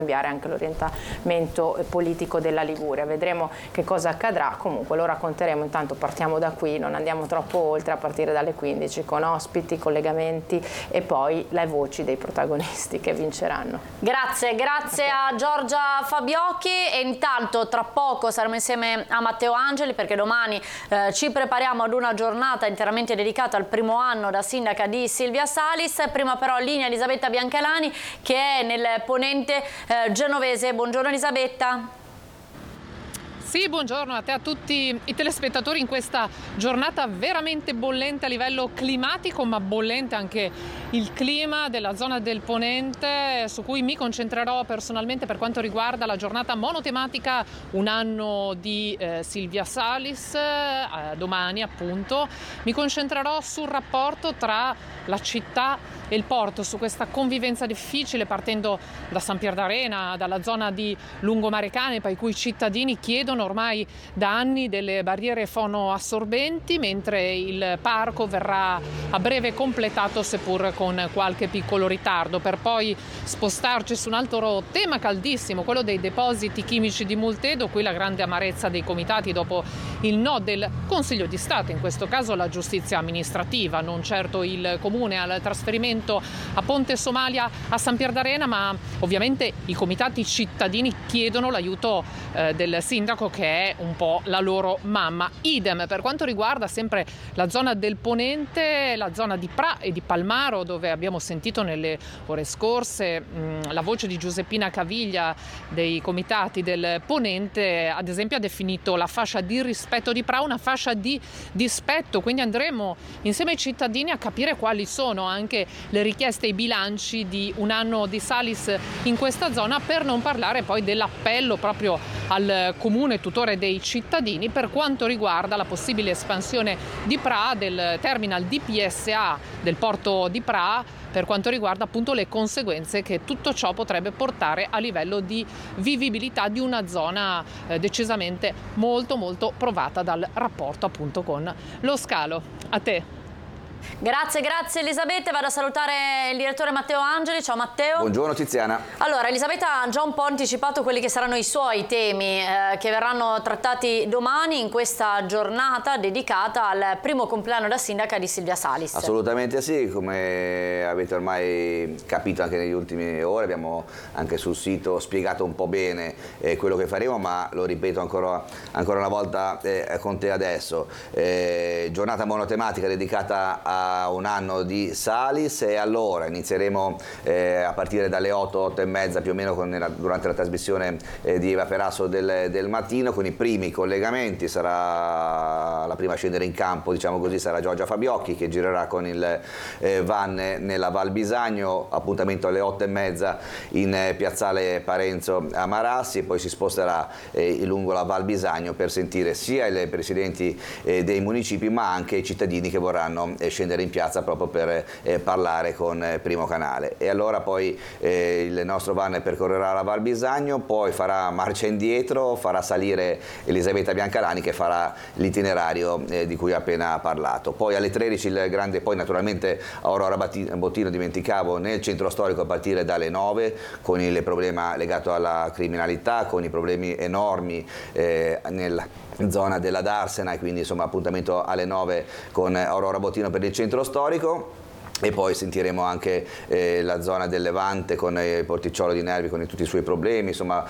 cambiare anche l'orientamento politico della Liguria. Vedremo che cosa accadrà, comunque lo racconteremo. Intanto partiamo da qui, non andiamo troppo oltre, a partire dalle 15 con ospiti, collegamenti e poi le voci dei protagonisti che vinceranno. Grazie a Giorgia Fabiocchi, e intanto tra poco saremo insieme a Matteo Angeli, perché domani ci prepariamo ad una giornata interamente dedicata al primo anno da sindaca di Silvia Salis. Prima però linea Elisabetta Biancalani, che è nel ponente genovese. Buongiorno Elisabetta. Sì, buongiorno a te, a tutti i telespettatori in questa giornata veramente bollente a livello climatico, ma bollente anche il clima della zona del Ponente, su cui mi concentrerò personalmente per quanto riguarda la giornata monotematica un anno di Silvia Salis. Domani appunto mi concentrerò sul rapporto tra la città e il porto, su questa convivenza difficile partendo da San Pier d'Arena, dalla zona di Lungomare Canepa, i cui cittadini chiedono ormai da anni delle barriere fonoassorbenti, mentre il parco verrà a breve completato, seppur con qualche piccolo ritardo, per poi spostarci su un altro tema caldissimo, quello dei depositi chimici di Multedo. Qui la grande amarezza dei comitati dopo il no del Consiglio di Stato, in questo caso la giustizia amministrativa, non certo il comune, al trasferimento a Ponte Somalia a San Pier d'Arena, ma ovviamente i comitati cittadini chiedono l'aiuto del sindaco, che è un po' la loro mamma. Idem per quanto riguarda sempre la zona del Ponente, la zona di Pra e di Palmaro, dove abbiamo sentito nelle ore scorse la voce di Giuseppina Caviglia dei comitati del Ponente. Ad esempio ha definito la fascia di rispetto di Pra una fascia di dispetto, quindi andremo insieme ai cittadini a capire quali sono anche le richieste e i bilanci di un anno di Salis in questa zona, per non parlare poi dell'appello proprio al comune tutore dei cittadini per quanto riguarda la possibile espansione di Pra, del terminal di PSA del porto di Pra, per quanto riguarda appunto le conseguenze che tutto ciò potrebbe portare a livello di vivibilità di una zona decisamente molto provata dal rapporto appunto con lo scalo. A te. Grazie Elisabetta, vado a salutare il direttore Matteo Angeli. Ciao Matteo. Buongiorno Tiziana. Allora, Elisabetta ha già un po' anticipato quelli che saranno i suoi temi che verranno trattati domani in questa giornata dedicata al primo compleanno da sindaca di Silvia Salis. Assolutamente sì, come avete ormai capito anche negli ultimi ore, abbiamo anche sul sito spiegato un po' bene quello che faremo, ma lo ripeto ancora una volta con te adesso. Giornata monotematica dedicata a un anno di Salis, e allora inizieremo a partire dalle 8 e mezza più o meno durante la trasmissione di Eva Perasso del mattino, con i primi collegamenti. Sarà la prima a scendere in campo, diciamo così, sarà Giorgia Fabiocchi, che girerà con il van nella Val Bisagno. Appuntamento alle 8 e mezza in piazzale Parenzo a Marassi, e poi si sposterà lungo la Val Bisagno per sentire sia i presidenti dei municipi, ma anche i cittadini che vorranno scendere in piazza proprio per parlare con Primo Canale. E allora poi il nostro van percorrerà la Val Bisagno, poi farà marcia indietro, farà salire Elisabetta Biancalani, che farà l'itinerario di cui ho appena parlato. Poi alle 13 il grande, poi naturalmente Aurora Bottino, dimenticavo, nel centro storico a partire dalle 9, con il problema legato alla criminalità, con i problemi enormi nella zona della Darsena, e quindi insomma appuntamento alle 9 con Aurora Bottino per il centro storico. E poi sentiremo anche la zona del Levante con Porticciolo di Nervi, con tutti i suoi problemi, insomma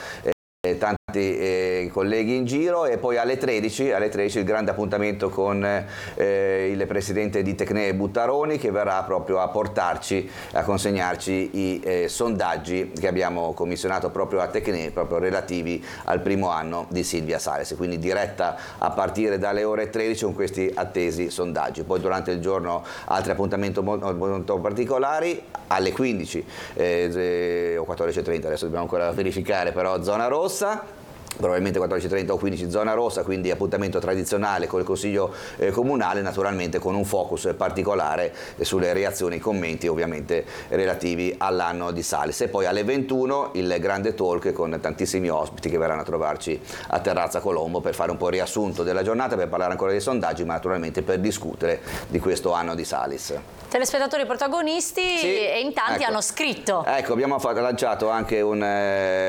tanti colleghi in giro. E poi alle 13 il grande appuntamento con il presidente di Tecne Buttaroni, che verrà proprio a portarci, a consegnarci i sondaggi che abbiamo commissionato proprio a Tecne, proprio relativi al primo anno di Silvia Salis. Quindi diretta a partire dalle ore 13 con questi attesi sondaggi. Poi durante il giorno altri appuntamenti molto particolari. Alle 15 o 14:30, adesso dobbiamo ancora verificare, però zona rossa. probabilmente 14:30 o 15 zona rossa, quindi appuntamento tradizionale con il Consiglio Comunale, naturalmente con un focus particolare sulle reazioni e i commenti ovviamente relativi all'anno di Salis. E poi alle 21 il grande talk con tantissimi ospiti che verranno a trovarci a Terrazza Colombo per fare un po' il riassunto della giornata, per parlare ancora dei sondaggi, ma naturalmente per discutere di questo anno di Salis. Telespettatori protagonisti, sì, e in tanti hanno scritto. Ecco, abbiamo lanciato anche un